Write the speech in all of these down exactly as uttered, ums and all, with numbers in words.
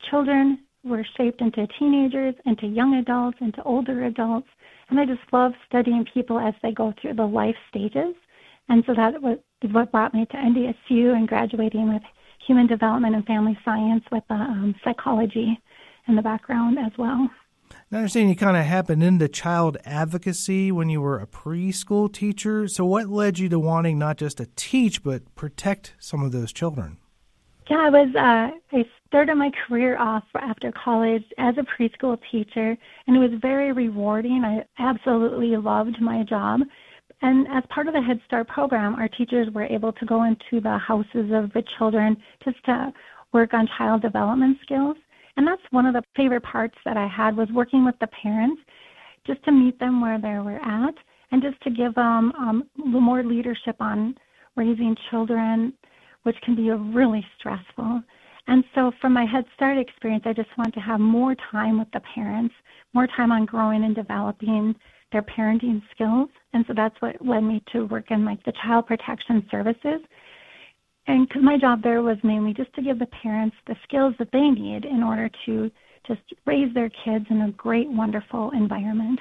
children were shaped into teenagers, into young adults, into older adults. And I just love studying people as they go through the life stages. And so that was what brought me to N D S U and graduating with human development and family science with uh, um, psychology in the background as well. I understand you kind of happened into child advocacy when you were a preschool teacher. So what led you to wanting not just to teach, but protect some of those children? Yeah, I was. Uh, I started my career off after college as a preschool teacher, and it was very rewarding. I absolutely loved my job. And as part of the Head Start program, our teachers were able to go into the houses of the children just to work on child development skills. And that's one of the favorite parts that I had, was working with the parents, just to meet them where they were at and just to give them um, more leadership on raising children, which can be really stressful. And so from my Head Start experience, I just want to have more time with the parents, more time on growing and developing their parenting skills. And so that's what led me to work in like the child protection services. And because my job there was mainly just to give the parents the skills that they need in order to just raise their kids in a great, wonderful environment.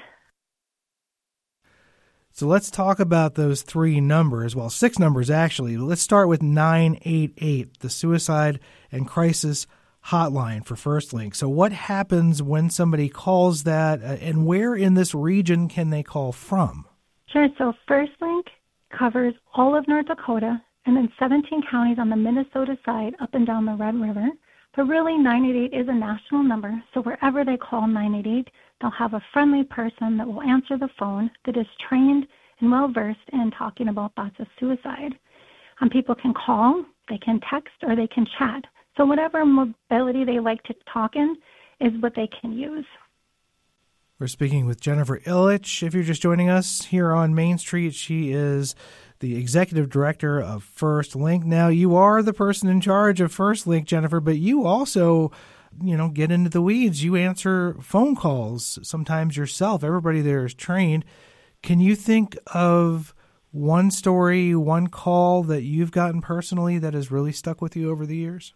So let's talk about those three numbers, well, six numbers actually. Let's start with nine eight eight, the Suicide and Crisis Hotline for FirstLink. So what happens when somebody calls that, uh, and where in this region can they call from? Sure. So FirstLink covers all of North Dakota and then seventeen counties on the Minnesota side up and down the Red River. But really, nine eight eight is a national number, so wherever they call nine eight eight, they'll have a friendly person that will answer the phone that is trained and well-versed in talking about thoughts of suicide. Um, people can call, they can text, or they can chat. So whatever mobility they like to talk in is what they can use. We're speaking with Jennifer Ilitch. If you're just joining us here on Main Street, she is the executive director of FirstLink. Now, you are the person in charge of FirstLink, Jennifer, but you also, you know, get into the weeds. You answer phone calls sometimes yourself. Everybody there is trained. Can you think of one story, one call that you've gotten personally that has really stuck with you over the years?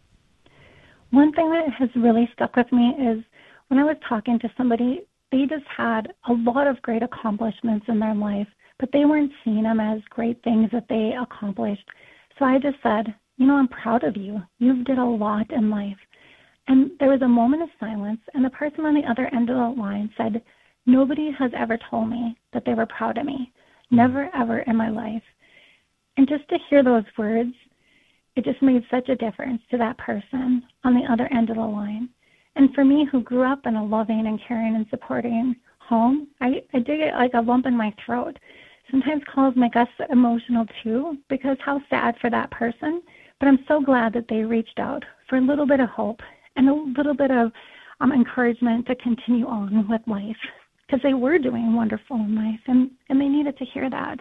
One thing that has really stuck with me is when I was talking to somebody, they just had a lot of great accomplishments in their life, but they weren't seeing them as great things that they accomplished. So I just said, you know, I'm proud of you. You've did a lot in life. And there was a moment of silence, and the person on the other end of the line said, nobody has ever told me that they were proud of me. Never, ever in my life. And just to hear those words, it just made such a difference to that person on the other end of the line. And for me, who grew up in a loving and caring and supporting home, I, I did get like a lump in my throat. Sometimes calls make us emotional too, because how sad for that person. But I'm so glad that they reached out for a little bit of hope and a little bit of um, encouragement to continue on with life, because they were doing wonderful in life, and, and they needed to hear that.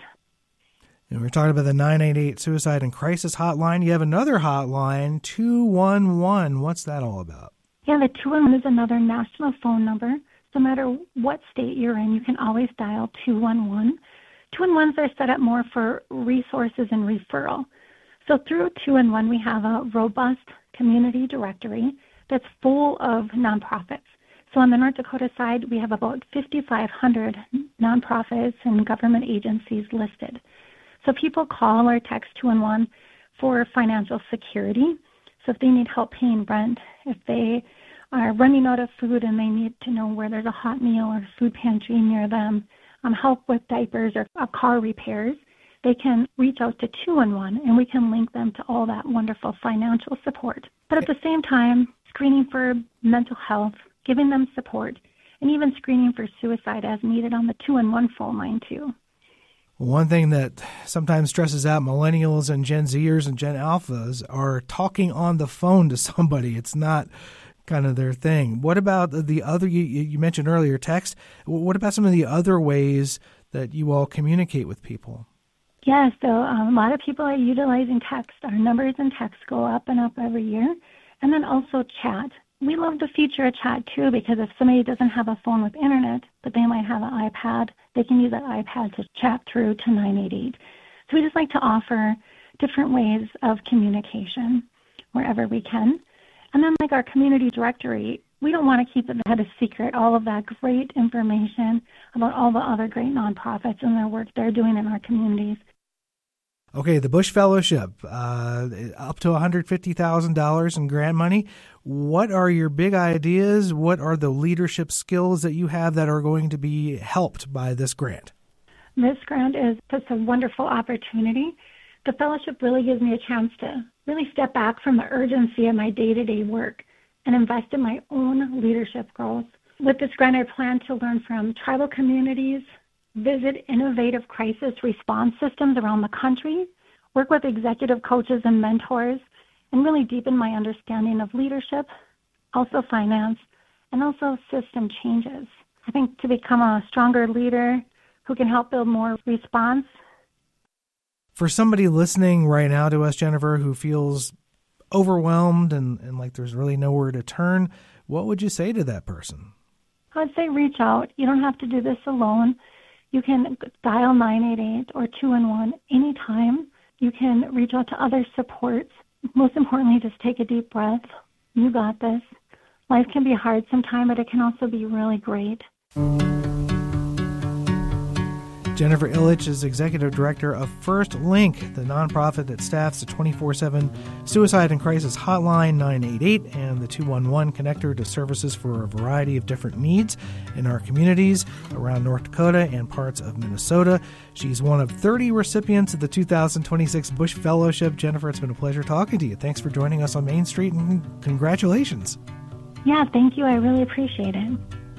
And we're talking about the nine eight eight Suicide and Crisis Hotline. You have another hotline, two one one. What's that all about? Yeah, the two one one is another national phone number. No matter what state you're in, you can always dial two one one. two one ones are set up more for resources and referral. So through two one one, we have a robust community directory that's full of nonprofits. So on the North Dakota side, we have about fifty-five hundred nonprofits and government agencies listed. So people call or text two one one for financial security. So if they need help paying rent, if they are running out of food and they need to know where there's a hot meal or food pantry near them, um, help with diapers or uh, car repairs, they can reach out to two one one, and we can link them to all that wonderful financial support. But at the same time, screening for mental health, giving them support, and even screening for suicide as needed on the two one one phone line too. One thing that sometimes stresses out millennials and Gen Zers and Gen Alphas are talking on the phone to somebody. It's not kind of their thing. What about the other, you, you mentioned earlier, text. What about some of the other ways that you all communicate with people? Yeah, so um, a lot of people are utilizing text. Our numbers in text go up and up every year. And then also chat. We love to feature a chat too, because if somebody doesn't have a phone with internet, but they might have an iPad, they can use that iPad to chat through to nine eight eight. So we just like to offer different ways of communication wherever we can. And then like our community directory, we don't want to keep it a secret, all of that great information about all the other great nonprofits and their work they're doing in our communities. Okay, the Bush Fellowship, uh, up to one hundred fifty thousand dollars in grant money. What are your big ideas? What are the leadership skills that you have that are going to be helped by this grant? This grant is just a wonderful opportunity. The fellowship really gives me a chance to really step back from the urgency of my day-to-day work and invest in my own leadership growth. With this grant, I plan to learn from tribal communities, visit innovative crisis response systems around the country, work with executive coaches and mentors, and really deepen my understanding of leadership, also finance, and also system changes. I think to become a stronger leader who can help build more response. For somebody listening right now to us, Jennifer, who feels overwhelmed and, and like there's really nowhere to turn, what would you say to that person? I'd say reach out. You don't have to do this alone. You can dial nine eight eight or two one one anytime. You can reach out to other supports. Most importantly, just take a deep breath. You got this. Life can be hard sometimes, but it can also be really great. Jennifer Ilitch is Executive Director of First Link, the nonprofit that staffs the twenty-four seven Suicide and Crisis Hotline nine eight eight and the two one one connector to services for a variety of different needs in our communities around North Dakota and parts of Minnesota. She's one of thirty recipients of the two thousand twenty-six Bush Fellowship. Jennifer, it's been a pleasure talking to you. Thanks for joining us on Main Street, and congratulations. Yeah, thank you. I really appreciate it.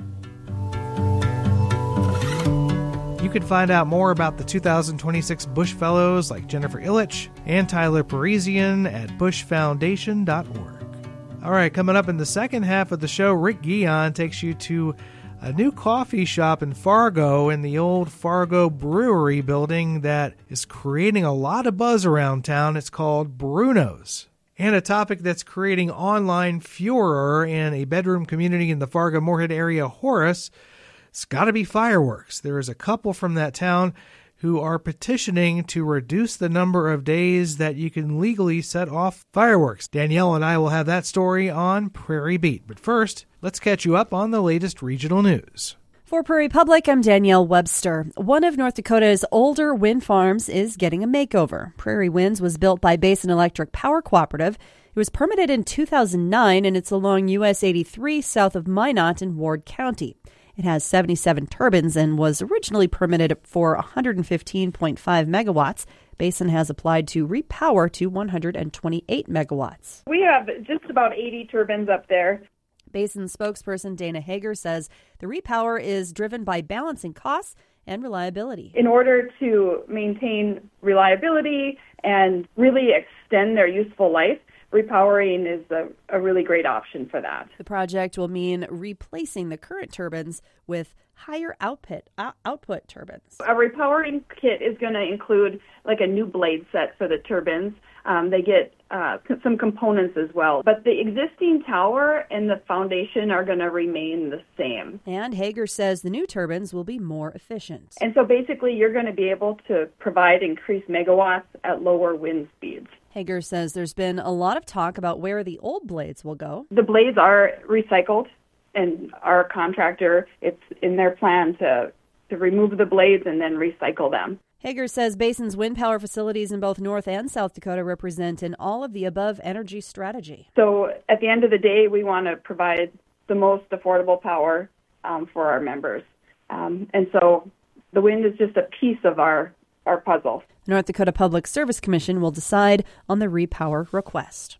You can find out more about the two thousand twenty-six Bush Fellows like Jennifer Ilitch and Tyler Parisian at bush foundation dot org. All right, coming up in the second half of the show, Rick Guion takes you to a new coffee shop in Fargo in the old Fargo Brewery building that is creating a lot of buzz around town. It's called Bruno's. And a topic that's creating online furor in a bedroom community in the Fargo-Moorhead area, Horace. It's got to be fireworks. There is a couple from that town who are petitioning to reduce the number of days that you can legally set off fireworks. Danielle and I will have that story on Prairie Beat. But first, let's catch you up on the latest regional news. For Prairie Public, I'm Danielle Webster. One of North Dakota's older wind farms is getting a makeover. Prairie Winds was built by Basin Electric Power Cooperative. It was permitted in two thousand nine, and it's along U S eighty-three south of Minot in Ward County. It has seventy-seven turbines and was originally permitted for one hundred fifteen point five megawatts. Basin has applied to repower to one hundred twenty-eight megawatts. We have just about eighty turbines up there. Basin spokesperson Dana Hager says the repower is driven by balancing costs and reliability. In order to maintain reliability and really extend their useful life, repowering is a, a really great option for that. The project will mean replacing the current turbines with higher output uh, output turbines. A repowering kit is going to include like a new blade set for the turbines. Um, they get uh, some components as well. But the existing tower and the foundation are going to remain the same. And Hager says the new turbines will be more efficient. And so basically you're going to be able to provide increased megawatts at lower wind speeds. Hager says there's been a lot of talk about where the old blades will go. The blades are recycled, and our contractor, it's in their plan to, to remove the blades and then recycle them. Hager says Basin's wind power facilities in both North and South Dakota represent an all-of-the-above energy strategy. So at the end of the day, we want to provide the most affordable power um, for our members. Um, and so the wind is just a piece of our, our puzzle. The North Dakota Public Service Commission will decide on the repower request.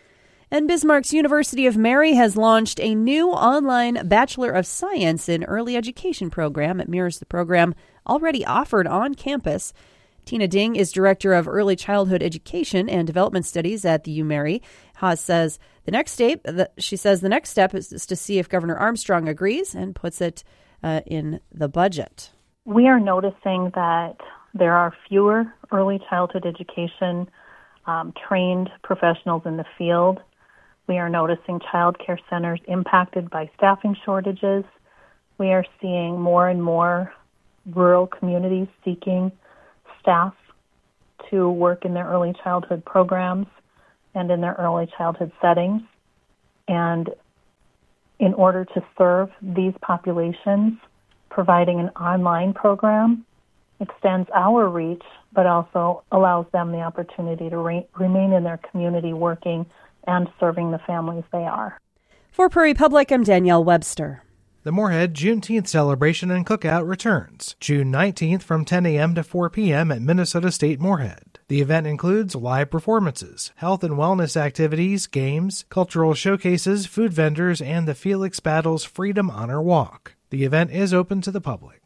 And Bismarck's University of Mary has launched a new online Bachelor of Science in Early Education program. It mirrors the program already offered on campus. Tina Ding is Director of Early Childhood Education and Development Studies at the UMary. Haas says the next step, the, she says the next step is, is to see if Governor Armstrong agrees and puts it uh, in the budget. We are noticing that there are fewer early childhood education um, trained professionals in the field. We are noticing child care centers impacted by staffing shortages. We are seeing more and more rural communities seeking staff to work in their early childhood programs and in their early childhood settings. And in order to serve these populations, providing an online program extends our reach, but also allows them the opportunity to re- remain in their community working and serving the families they are. For Prairie Public, I'm Danielle Webster. The Moorhead Juneteenth celebration and cookout returns June nineteenth from ten a.m. to four p.m. at Minnesota State Moorhead. The event includes live performances, health and wellness activities, games, cultural showcases, food vendors, and the Felix Battles Freedom Honor Walk. The event is open to the public.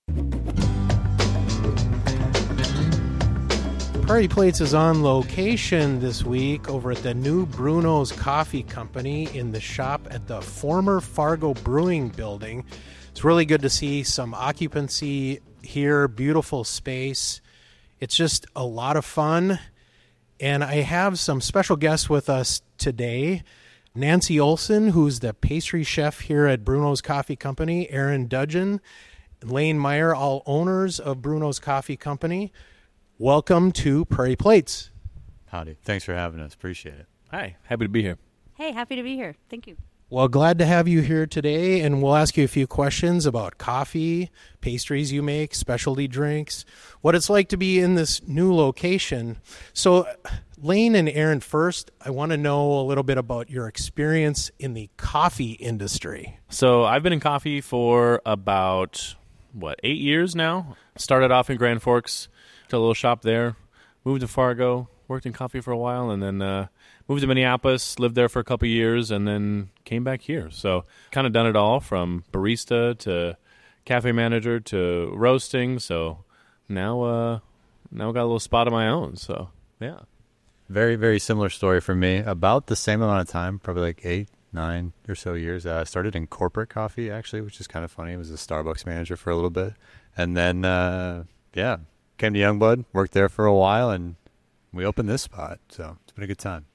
Prairie Plates is on location this week over at the new Bruno's Coffee Company in the shop at the former Fargo Brewing Building. It's really good to see some occupancy here, beautiful space. It's just a lot of fun. And I have some special guests with us today. Nancy Olson, who's the pastry chef here at Bruno's Coffee Company, Aaron Dudgeon, Lane Meyer, all owners of Bruno's Coffee Company. Welcome to Prairie Plates. Howdy. Thanks for having us. Appreciate it. Hi. Happy to be here. Hey, happy to be here. Thank you. Well, glad to have you here today, and we'll ask you a few questions about coffee, pastries you make, specialty drinks, what it's like to be in this new location. So, Lane and Aaron, first, I want to know a little bit about your experience in the coffee industry. So I've been in coffee for about, what, eight years now? Started off in Grand Forks, to a little shop there, moved to Fargo, worked in coffee for a while, and then uh, moved to Minneapolis, lived there for a couple of years, and then came back here. So kind of done it all, from barista to cafe manager to roasting. So now uh, now got a little spot of my own. So, yeah. Very, very similar story for me. About the same amount of time, probably like eight, nine or so years. I uh, started in corporate coffee, actually, which is kind of funny. I was a Starbucks manager for a little bit. And then, uh, yeah, came to Youngblood, worked there for a while, and we opened this spot. So it's been a good time.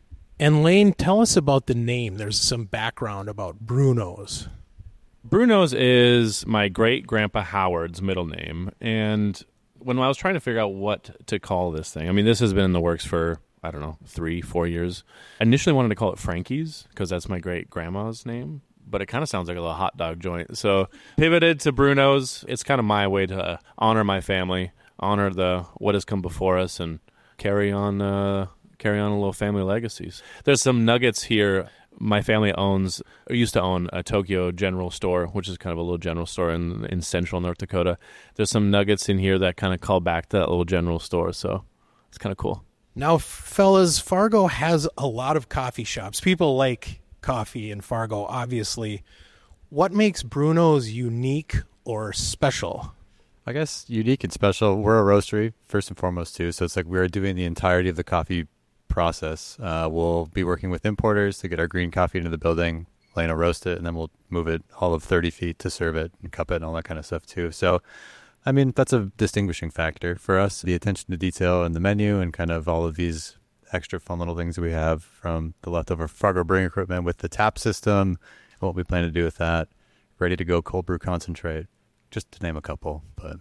And Lane, tell us about the name. There's some background about Bruno's. Bruno's is my great-grandpa Howard's middle name. And when I was trying to figure out what to call this thing, I mean, this has been in the works for, I don't know, three, four years. I initially wanted to call it Frankie's because that's my great-grandma's name, but it kind of sounds like a little hot dog joint. So pivoted to Bruno's. It's kind of my way to honor my family, honor the what has come before us, and carry on uh, carry on a little family legacies. There's some nuggets here. My family owns, or used to own, a Tokyo General Store, which is kind of a little general store in in central North Dakota. There's some nuggets in here that kind of call back to that little general store, so it's kind of cool. Now, fellas, Fargo has a lot of coffee shops. People like coffee in Fargo, obviously. What makes Bruno's unique or special? I guess unique and special. We're a roastery, first and foremost, too. So it's like we're doing the entirety of the coffee process. Uh, we'll be working with importers to get our green coffee into the building. Lane will roast it, and then we'll move it all of thirty feet to serve it and cup it and all that kind of stuff, too. So, I mean, that's a distinguishing factor for us, the attention to detail and the menu and kind of all of these extra fun little things that we have, from the leftover Fargo brewing equipment with the tap system and what we plan to do with that. Ready to go cold brew concentrate, just to name a couple. But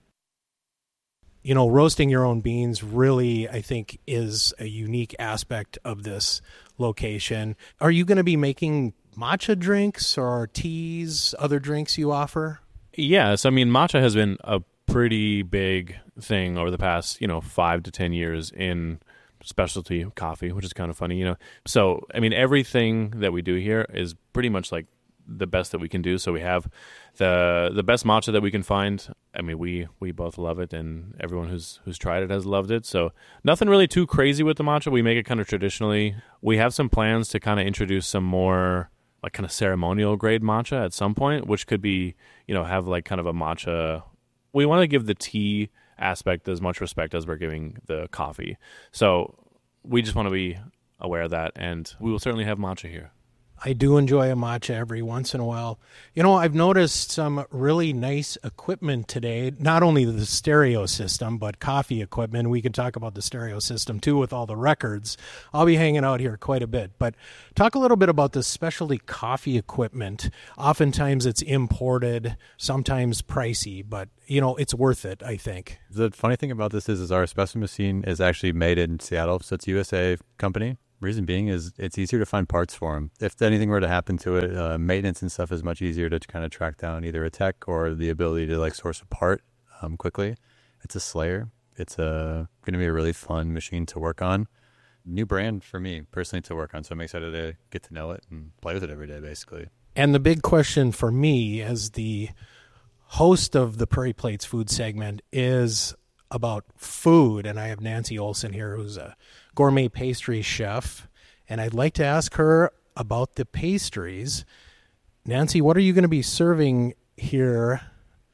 you know, roasting your own beans really, I think, is a unique aspect of this location. Are you going to be making matcha drinks or teas, other drinks you offer? Yes. I mean, matcha has been a pretty big thing over the past, you know, five to ten years in specialty coffee, which is kind of funny, you know. So, I mean, everything that we do here is pretty much like the best that we can do. So we have the the best matcha that we can find. I mean, we we both love it, and everyone who's who's tried it has loved it. So nothing really too crazy with the matcha. We make it kind of traditionally. We have some plans to kind of introduce some more like kind of ceremonial grade matcha at some point, which could be, you know, have like kind of a matcha. We want to give the tea aspect as much respect as we're giving the coffee. So we just want to be aware of that, and we will certainly have matcha here. I do enjoy a matcha every once in a while. You know, I've noticed some really nice equipment today, not only the stereo system, but coffee equipment. We could talk about the stereo system, too, with all the records. I'll be hanging out here quite a bit. But talk a little bit about the specialty coffee equipment. Oftentimes it's imported, sometimes pricey, but, you know, it's worth it, I think. The funny thing about this is, is our espresso machine is actually made in Seattle, so it's a U S A company. Reason being is it's easier to find parts for them. If anything were to happen to it, uh, maintenance and stuff is much easier to kind of track down either a tech or the ability to like source a part um, quickly. It's a Slayer. It's a, going to be a really fun machine to work on. New brand for me personally to work on. So I'm excited to get to know it and play with it every day, basically. And the big question for me as the host of the Prairie Plates food segment is about food. And I have Nancy Olson here, who's a gourmet pastry chef. And I'd like to ask her about the pastries. Nancy, what are you going to be serving here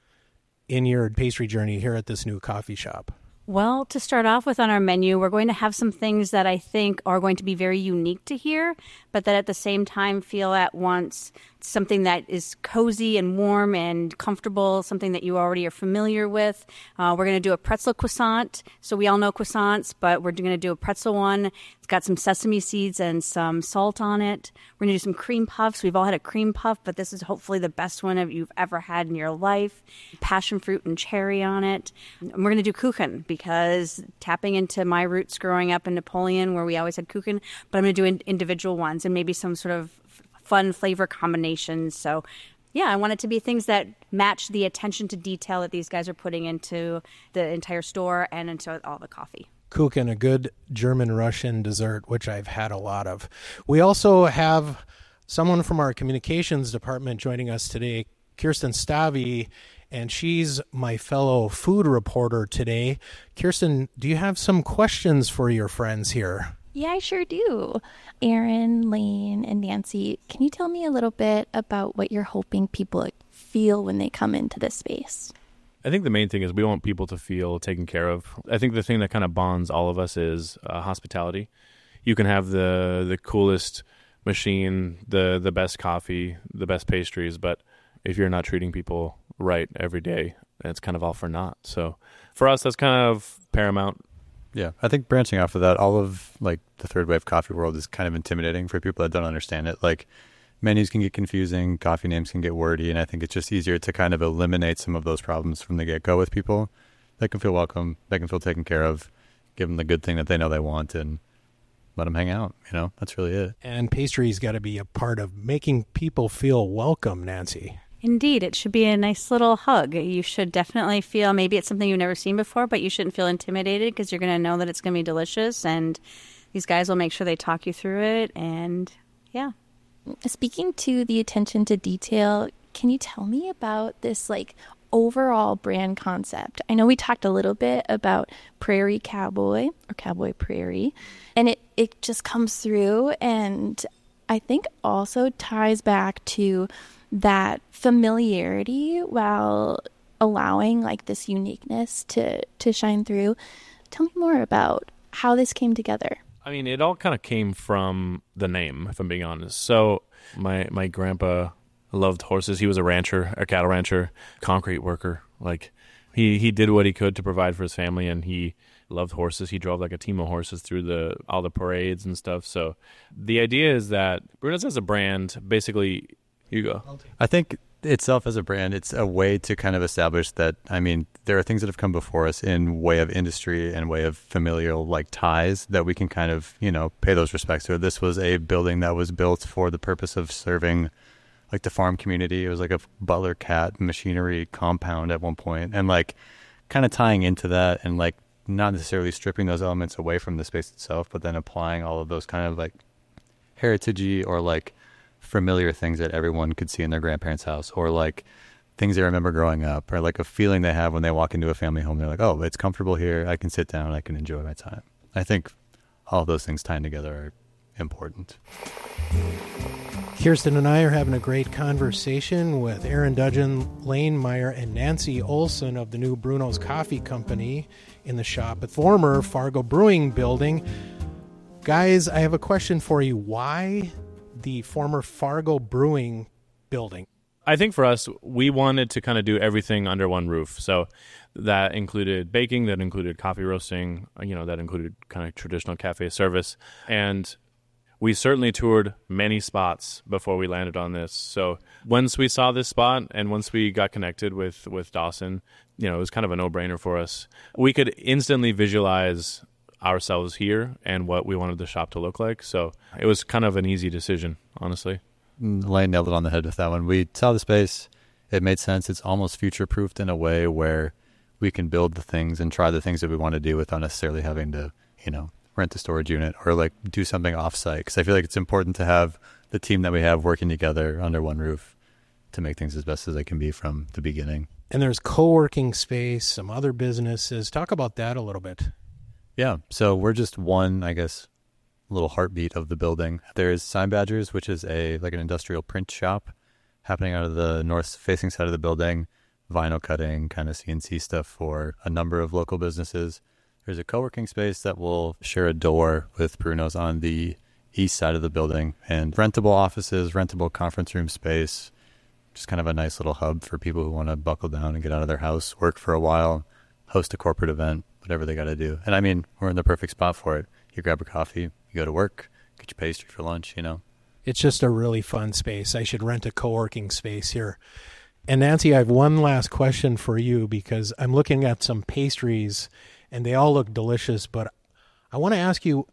in your pastry journey here at this new coffee shop? Well, to start off with on our menu, we're going to have some things that I think are going to be very unique to here, but that at the same time feel at once something that is cozy and warm and comfortable, something that you already are familiar with. Uh, we're going to do a pretzel croissant. So we all know croissants, but we're going to do a pretzel one. It's got some sesame seeds and some salt on it. We're going to do some cream puffs. We've all had a cream puff, but this is hopefully the best one you've ever had in your life. Passion fruit and cherry on it. And we're going to do kuchen because tapping into my roots growing up in Napoleon where we always had kuchen, but I'm going to do in- individual ones and maybe some sort of fun flavor combinations. So yeah, I want it to be things that match the attention to detail that these guys are putting into the entire store and into all the coffee. Kuchen, a good German-Russian dessert, which I've had a lot of. We also have someone from our communications department joining us today, Kirsten Stavi, and she's my fellow food reporter today. Kirsten, do you have some questions for your friends here? Yeah, I sure do. Aaron, Lane, and Nancy, can you tell me a little bit about what you're hoping people feel when they come into this space? I think the main thing is we want people to feel taken care of. I think the thing that kind of bonds all of us is uh, hospitality. You can have the the coolest machine, the the best coffee, the best pastries, but if you're not treating people right every day, it's kind of all for naught. So for us, that's kind of paramount. Yeah, I think branching off of that, all of like the third wave coffee world is kind of intimidating for people that don't understand it. Like menus can get confusing, coffee names can get wordy, and I think it's just easier to kind of eliminate some of those problems from the get-go with people. They can feel welcome, they can feel taken care of, give them the good thing that they know they want, and let them hang out. You know, that's really it. And pastry's got to be a part of making people feel welcome, Nancy. Indeed, it should be a nice little hug. You should definitely feel, maybe it's something you've never seen before, but you shouldn't feel intimidated because you're going to know that it's going to be delicious, and these guys will make sure they talk you through it, and yeah. Speaking to the attention to detail, can you tell me about this like overall brand concept? I know we talked a little bit about Prairie Cowboy or Cowboy Prairie, and it, it just comes through, and I think also ties back to that familiarity while allowing like this uniqueness to, to shine through. Tell me more about how this came together. I mean, it all kind of came from the name, if I'm being honest. So my my grandpa loved horses. He was a rancher, a cattle rancher, concrete worker. Like he, he did what he could to provide for his family, and he loved horses. He drove like a team of horses through the all the parades and stuff. So the idea is that Bruno's as a brand, basically, you go. I think itself as a brand, it's a way to kind of establish that, I mean, there are things that have come before us in way of industry and way of familial like ties that we can kind of, you know, pay those respects to. This was a building that was built for the purpose of serving like the farm community. It was like a Butler Cat machinery compound at one point, and like kind of tying into that and like not necessarily stripping those elements away from the space itself, but then applying all of those kind of like heritagey or like familiar things that everyone could see in their grandparents' house, or like things they remember growing up, or like a feeling they have when they walk into a family home. They're like, oh, it's comfortable here. I can sit down. I can enjoy my time. I think all of those things tying together are important. Kirsten and I are having a great conversation with Aaron Dudgeon, Lane Meyer, and Nancy Olson of the new Bruno's Coffee Company in the shop at former Fargo Brewing Building. Guys, I have a question for you. Why the former Fargo Brewing Building? I think for us, we wanted to kind of do everything under one roof. So that included baking, that included coffee roasting, you know, that included kind of traditional cafe service. And we certainly toured many spots before we landed on this. So once we saw this spot and once we got connected with, with Dawson, you know, it was kind of a no-brainer for us. We could instantly visualize ourselves here and what we wanted the shop to look like. So it was kind of an easy decision, honestly. Lane nailed it on the head with that one. We saw the space. It made sense. It's almost future-proofed in a way where we can build the things and try the things that we want to do without necessarily having to, you know, rent a storage unit or like do something off-site. Because I feel like it's important to have the team that we have working together under one roof to make things as best as they can be from the beginning. And there's co-working space, some other businesses. Talk about that a little bit. Yeah. So we're just one, I guess, little heartbeat of the building. There's Sign Badgers, which is a like an industrial print shop happening out of the north-facing side of the building. Vinyl cutting, kind of C N C stuff for a number of local businesses. There's a co-working space that will share a door with Bruno's on the east side of the building, and rentable offices, rentable conference room space. Just kind of a nice little hub for people who want to buckle down and get out of their house, work for a while, host a corporate event, whatever they got to do. And I mean, we're in the perfect spot for it. You grab a coffee, you go to work, get your pastry for lunch, you know. It's just a really fun space. I should rent a co-working space here. And Nancy, I have one last question for you because I'm looking at some pastries and they all look delicious, but I want to ask you,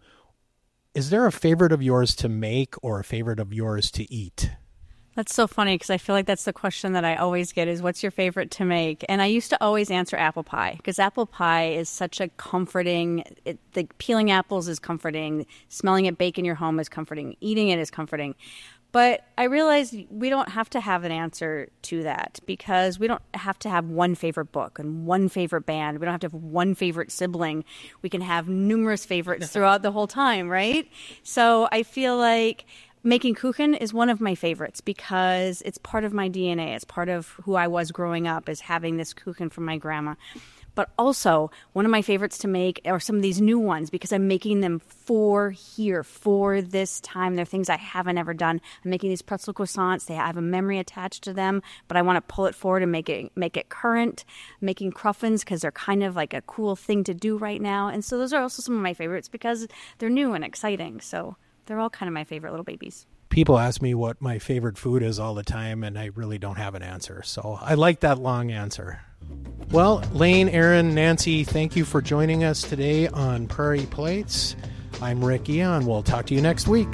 is there a favorite of yours to make or a favorite of yours to eat? That's so funny because I feel like that's the question that I always get is what's your favorite to make? And I used to always answer apple pie because apple pie is such a comforting, it, the peeling apples is comforting, smelling it bake in your home is comforting, eating it is comforting. But I realized we don't have to have an answer to that because we don't have to have one favorite book and one favorite band. We don't have to have one favorite sibling. We can have numerous favorites throughout the whole time, right? So I feel like making kuchen is one of my favorites because it's part of my D N A. It's part of who I was growing up is having this kuchen from my grandma. But also, one of my favorites to make are some of these new ones because I'm making them for here, for this time. They're things I haven't ever done. I'm making these pretzel croissants. They have a memory attached to them, but I want to pull it forward and make it make it current. I'm making cruffins because they're kind of like a cool thing to do right now. And so those are also some of my favorites because they're new and exciting. So they're all kind of my favorite little babies. People ask me what my favorite food is all the time, and I really don't have an answer. So I like that long answer. Well, Lane, Aaron, Nancy, thank you for joining us today on Prairie Plates. I'm Rick Eon. We'll talk to you next week.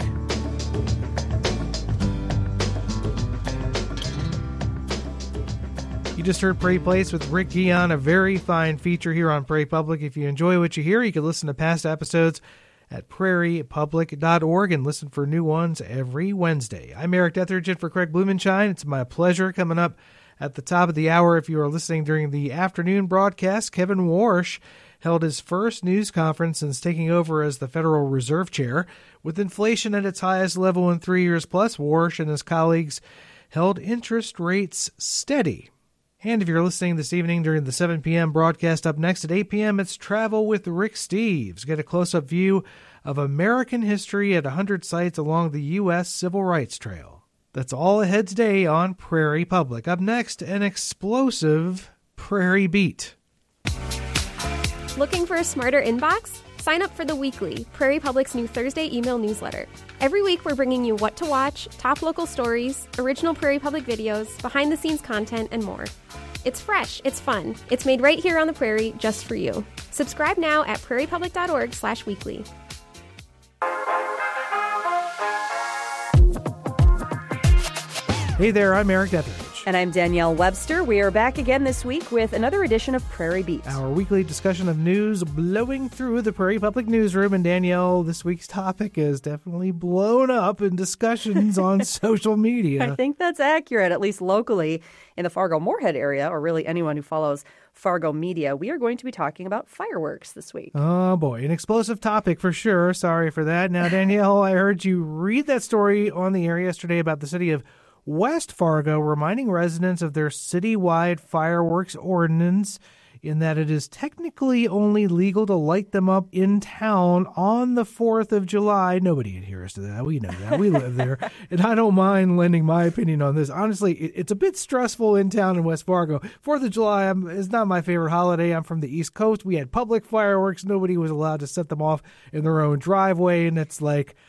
You just heard Prairie Plates with Rick Eon, a very fine feature here on Prairie Public. If you enjoy what you hear, you can listen to past episodes at prairie public dot org and listen for new ones every Wednesday. I'm Eric Detheridge in for Craig Blumenshine. It's my pleasure coming up at the top of the hour. If you are listening during the afternoon broadcast, Kevin Warsh held his first news conference since taking over as the Federal Reserve Chair. With inflation at its highest level in three years plus, Warsh and his colleagues held interest rates steady. And if you're listening this evening during the seven p.m. broadcast, up next at eight p.m., it's Travel with Rick Steves. Get a close-up view of American history at one hundred sites along the U S Civil Rights Trail. That's all ahead today on Prairie Public. Up next, an explosive Prairie Beat. Looking for a smarter inbox? Sign up for The Weekly, Prairie Public's new Thursday email newsletter. Every week we're bringing you what to watch, top local stories, original Prairie Public videos, behind-the-scenes content, and more. It's fresh, it's fun, it's made right here on the Prairie just for you. Subscribe now at prairie public dot org slash weekly. Hey there, I'm Eric Detheridge. And I'm Danielle Webster. We are back again this week with another edition of Prairie Beat, our weekly discussion of news blowing through the Prairie Public newsroom. And Danielle, this week's topic is definitely blown up in discussions on social media. I think that's accurate, at least locally in the Fargo-Moorhead area, or really anyone who follows Fargo media. We are going to be talking about fireworks this week. Oh, boy. An explosive topic for sure. Sorry for that. Now, Danielle, I heard you read that story on the air yesterday about the city of West Fargo reminding residents of their citywide fireworks ordinance in that it is technically only legal to light them up in town on the fourth of July. Nobody adheres to that. We know that. We live there. And I don't mind lending my opinion on this. Honestly, it, it's a bit stressful in town in West Fargo. fourth of July I'm, is not my favorite holiday. I'm from the East Coast. We had public fireworks. Nobody was allowed to set them off in their own driveway. And it's like,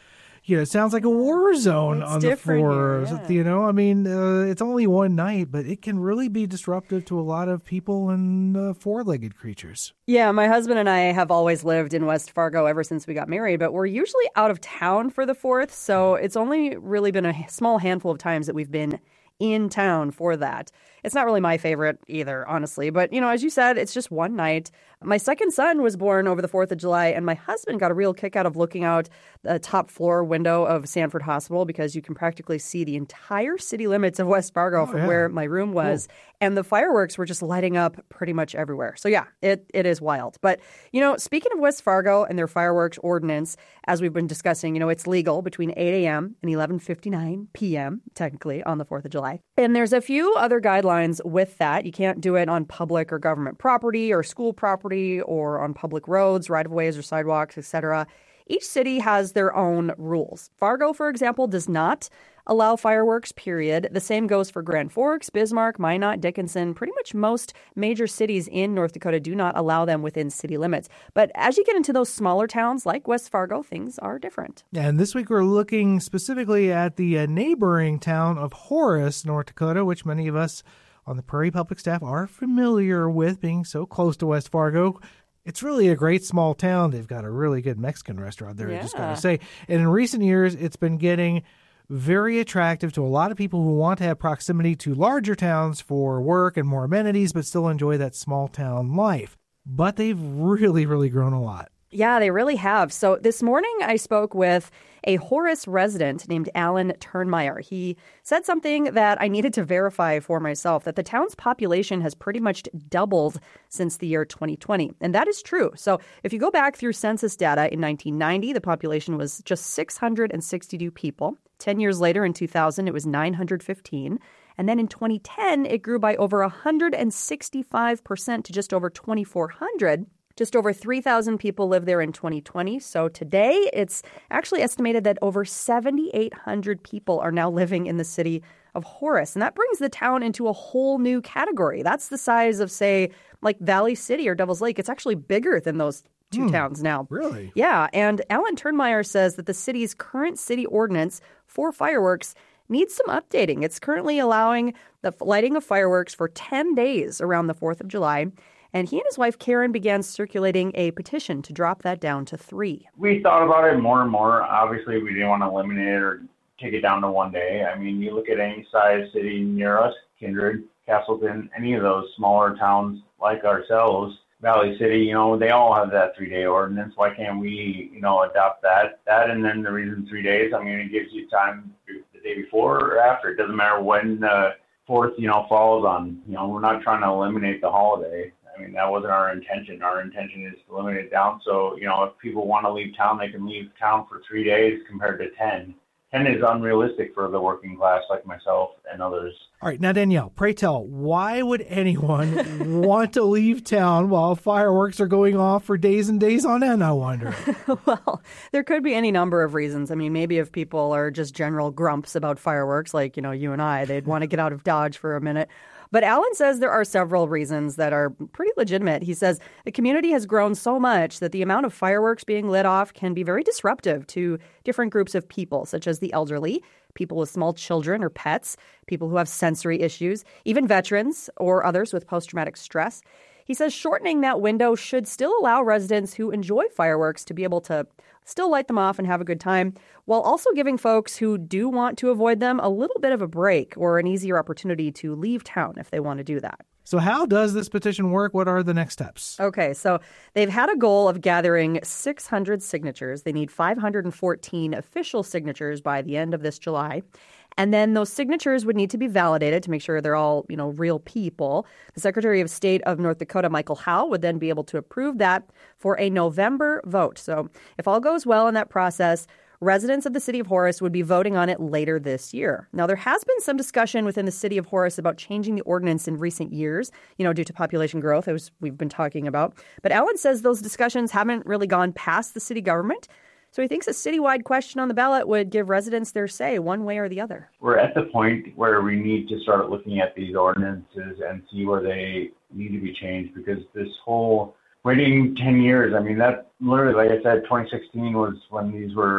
you know, it sounds like a war zone It's on the different floor. here, yeah. You know, I mean, uh, it's only one night, but it can really be disruptive to a lot of people and uh, four-legged creatures. Yeah, my husband and I have always lived in West Fargo ever since we got married, but we're usually out of town for the fourth, so it's only really been a small handful of times that we've been in town for that. It's not really my favorite either, honestly. But, you know, as you said, it's just one night. My second son was born over the fourth of July, and my husband got a real kick out of looking out the top floor window of Sanford Hospital because you can practically see the entire city limits of West Fargo Oh, from yeah. where my room was. Cool. And the fireworks were just lighting up pretty much everywhere. So, yeah, it, it is wild. But, you know, speaking of West Fargo and their fireworks ordinance, as we've been discussing, you know, it's legal between eight a.m. and eleven fifty-nine p.m., technically, on the fourth of July. And there's a few other guidelines with that. You can't do it on public or government property or school property or on public roads, right-of-ways or sidewalks, et cetera. Each city has their own rules. Fargo, for example, does not allow fireworks, period. The same goes for Grand Forks, Bismarck, Minot, Dickinson. Pretty much most major cities in North Dakota do not allow them within city limits. But as you get into those smaller towns like West Fargo, things are different. And this week we're looking specifically at the uh, neighboring town of Horace, North Dakota, which many of us on the Prairie Public staff are familiar with, being so close to West Fargo. It's really a great small town. They've got a really good Mexican restaurant there, I just got Yeah. to say. And in recent years, it's been getting very attractive to a lot of people who want to have proximity to larger towns for work and more amenities, but still enjoy that small town life. But they've really, really grown a lot. Yeah, they really have. So this morning I spoke with a Horace resident named Alan Turnmeyer. He said something that I needed to verify for myself, that the town's population has pretty much doubled since the year twenty twenty. And that is true. So if you go back through census data in nineteen ninety, the population was just six hundred sixty-two people. Ten years later, in two thousand, it was nine hundred fifteen. And then in twenty ten, it grew by over one hundred sixty-five percent to just over twenty-four hundred. Just over three thousand people live there in twenty twenty. So today, it's actually estimated that over seven thousand eight hundred people are now living in the city of Horace. And that brings the town into a whole new category. That's the size of, say, like Valley City or Devil's Lake. It's actually bigger than those two Hmm, towns now. Really? Yeah. And Alan Turnmeyer says that the city's current city ordinance for fireworks needs some updating. It's currently allowing the lighting of fireworks for ten days around the fourth of July. And he and his wife, Karen, began circulating a petition to drop that down to three. We thought about it more and more. Obviously, we didn't want to eliminate it or take it down to one day. I mean, you look at any size city near us, Kindred, Castleton, any of those smaller towns like ourselves, Valley City, you know, they all have that three-day ordinance. Why can't we, you know, adopt that? That and then the reason three days, I mean, it gives you time the day before or after. It doesn't matter when the fourth, you know, falls on. You know, we're not trying to eliminate the holiday. I mean, that wasn't our intention. Our intention is to limit it down. So, you know, if people want to leave town, they can leave town for three days compared to ten. ten is unrealistic for the working class like myself and others. All right, now, Danielle, pray tell, why would anyone want to leave town while fireworks are going off for days and days on end, I wonder? Well, there could be any number of reasons. I mean, maybe if people are just general grumps about fireworks, like, you know, you and I, they'd want to get out of Dodge for a minute. But Alan says there are several reasons that are pretty legitimate. He says the community has grown so much that the amount of fireworks being lit off can be very disruptive to different groups of people, such as the elderly, people with small children or pets, people who have sensory issues, even veterans or others with post-traumatic stress. He says shortening that window should still allow residents who enjoy fireworks to be able to still light them off and have a good time, while also giving folks who do want to avoid them a little bit of a break or an easier opportunity to leave town if they want to do that. So how does this petition work? What are the next steps? Okay, so they've had a goal of gathering six hundred signatures. They need five hundred fourteen official signatures by the end of this July. And then those signatures would need to be validated to make sure they're all, you know, real people. The Secretary of State of North Dakota, Michael Howe, would then be able to approve that for a November vote. So if all goes well in that process, residents of the city of Horace would be voting on it later this year. Now, there has been some discussion within the city of Horace about changing the ordinance in recent years, you know, due to population growth, as we've been talking about. But Alan says those discussions haven't really gone past the city government. So he thinks a citywide question on the ballot would give residents their say one way or the other. We're at the point where we need to start looking at these ordinances and see where they need to be changed, because this whole waiting ten years, I mean, that literally, like I said, twenty sixteen was when these were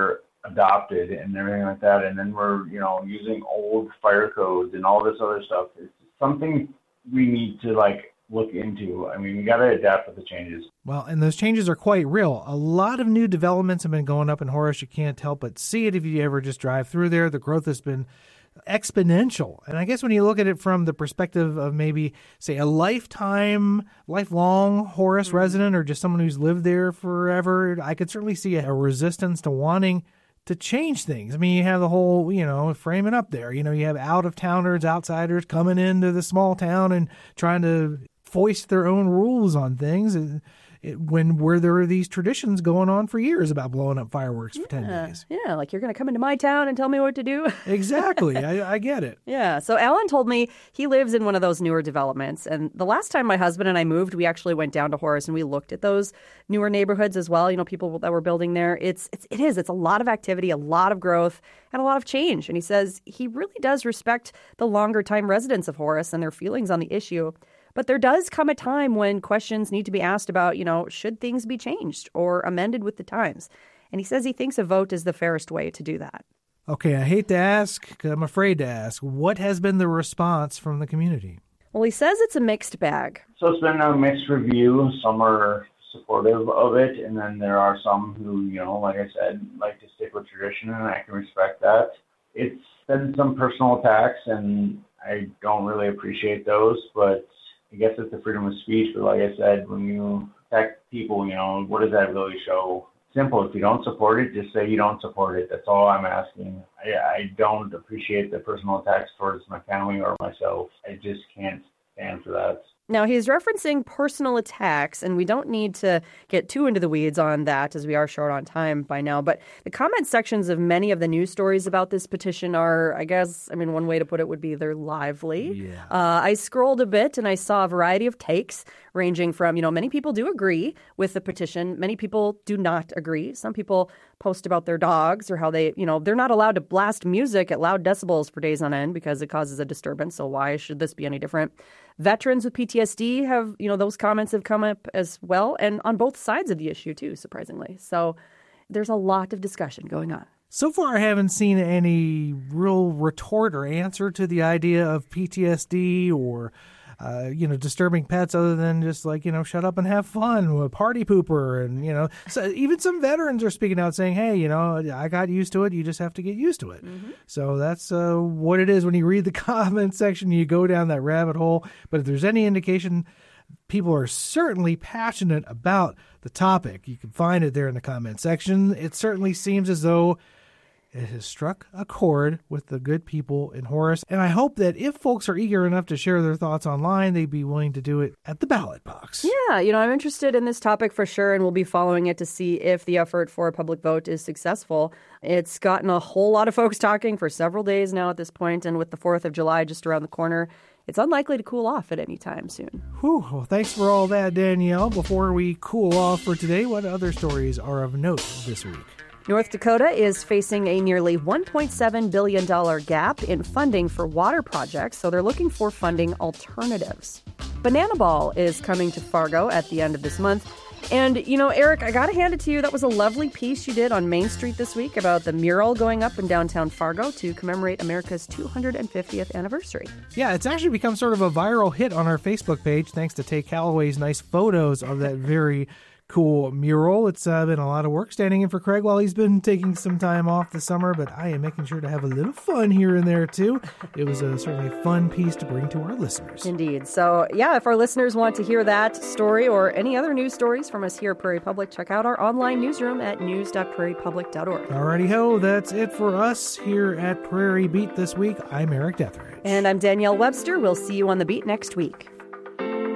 adopted and everything like that. And then we're, you know, using old fire codes and all this other stuff. It's something we need to like look into. I mean, we got to adapt with the changes. Well, and those changes are quite real. A lot of new developments have been going up in Horace. You can't help but see it if you ever just drive through there. The growth has been exponential. And I guess when you look at it from the perspective of maybe, say, a lifetime, lifelong Horace mm-hmm. resident or just someone who's lived there forever, I could certainly see a resistance to wanting to change things. I mean, you have the whole, you know, framing up there. You know, you have out-of-towners, outsiders coming into the small town and trying to foist their own rules on things. It, it, when where there are these traditions going on for years about blowing up fireworks for yeah, ten days. Yeah, like you're going to come into my town and tell me what to do. Exactly. I, I get it. Yeah. So Alan told me he lives in one of those newer developments. And the last time my husband and I moved, we actually went down to Horace and we looked at those newer neighborhoods as well. You know, people that were building there. It's, it's it is. It's a lot of activity, a lot of growth, and a lot of change. And he says he really does respect the longer time residents of Horace and their feelings on the issue. But there does come a time when questions need to be asked about, you know, should things be changed or amended with the times? And he says he thinks a vote is the fairest way to do that. Okay, I hate to ask, because I'm afraid to ask. What has been the response from the community? Well, he says it's a mixed bag. So it's been a mixed review. Some are supportive of it, and then there are some who, you know, like I said, like to stick with tradition, and I can respect that. It's been some personal attacks, and I don't really appreciate those, but I guess it's the freedom of speech, but like I said, when you attack people, you know, what does that really show? Simple. If you don't support it, just say you don't support it. That's all I'm asking. I, I don't appreciate the personal attacks towards my family or myself. I just can't stand for that. Now, he's referencing personal attacks, and we don't need to get too into the weeds on that as we are short on time by now. But the comment sections of many of the news stories about this petition are, I guess, I mean, one way to put it would be they're lively. Yeah. Uh, I scrolled a bit and I saw a variety of takes ranging from, you know, many people do agree with the petition. Many people do not agree. Some people post about their dogs or how they, you know, they're not allowed to blast music at loud decibels for days on end because it causes a disturbance. So why should this be any different? Veterans with P T S D have, you know, those comments have come up as well, and on both sides of the issue, too, surprisingly. So there's a lot of discussion going on. So far, I haven't seen any real retort or answer to the idea of P T S D or, uh, you know, disturbing pets other than just like, you know, shut up and have fun, a party pooper. And, you know, so even some veterans are speaking out saying, hey, you know, I got used to it. You just have to get used to it. Mm-hmm. So that's uh, what it is when you read the comment section, you go down that rabbit hole. But if there's any indication, people are certainly passionate about the topic. You can find it there in the comment section. It certainly seems as though it has struck a chord with the good people in Horace. And I hope that if folks are eager enough to share their thoughts online, they'd be willing to do it at the ballot box. Yeah, you know, I'm interested in this topic for sure, and we'll be following it to see if the effort for a public vote is successful. It's gotten a whole lot of folks talking for several days now at this point, and with the fourth of July just around the corner, it's unlikely to cool off at any time soon. Whew, well, thanks for all that, Danielle. Before we cool off for today, what other stories are of note this week? North Dakota is facing a nearly one point seven billion dollars gap in funding for water projects, so they're looking for funding alternatives. Banana Ball is coming to Fargo at the end of this month. And, you know, Eric, I got to hand it to you. That was a lovely piece you did on Main Street this week about the mural going up in downtown Fargo to commemorate America's two hundred fiftieth anniversary. Yeah, it's actually become sort of a viral hit on our Facebook page thanks to Tay Calloway's nice photos of that very cool mural. It's uh, been a lot of work standing in for Craig while he's been taking some time off this summer, but I am making sure to have a little fun here and there, too. It was a, certainly a fun piece to bring to our listeners. Indeed. So, yeah, if our listeners want to hear that story or any other news stories from us here at Prairie Public, check out our online newsroom at news dot prairie public dot org. Alrighty ho, that's it for us here at Prairie Beat this week. I'm Eric Detheridge. And I'm Danielle Webster. We'll see you on the beat next week.